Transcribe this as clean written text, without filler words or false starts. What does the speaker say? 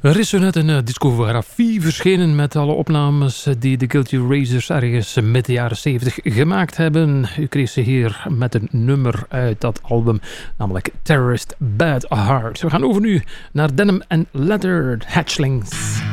Er is zo net een discografie verschenen met alle opnames die de Guilty Razors ergens midden de jaren 70 gemaakt hebben. U kreeg ze hier met een nummer uit dat album, namelijk Terrorist Bad Heart. We gaan over nu naar Denim and Leather Hatchlings.